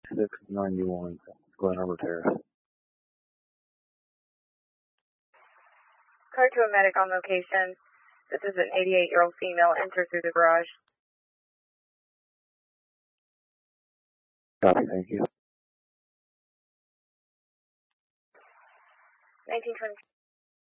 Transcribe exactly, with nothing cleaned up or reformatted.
six ninety-one, Glen Arbor Terrace. Car to a medic on location. This is an eighty-eight-year-old female. Enter through the garage. Copy, thank you. nineteen twenty.